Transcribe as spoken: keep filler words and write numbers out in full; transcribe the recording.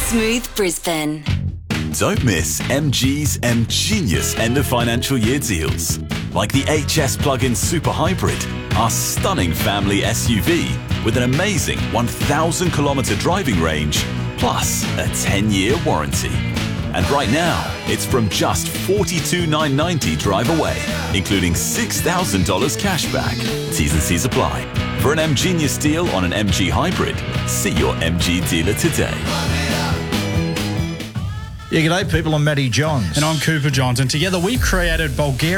Smooth Brisbane. Don't miss M G's M Genius end of financial year deals. Like the H S plug-in Super Hybrid, our stunning family S U V with an amazing one thousand kilometre driving range, plus a ten-year warranty. And right now, it's from just forty-two thousand nine hundred ninety dollars drive away, including six thousand dollars cash back. T's and C's apply. For an M Genius deal on an M G Hybrid, see your M G dealer today. Yeah, g'day people, I'm Matty Johns. And I'm Cooper Johns, and together we created Bulgaria.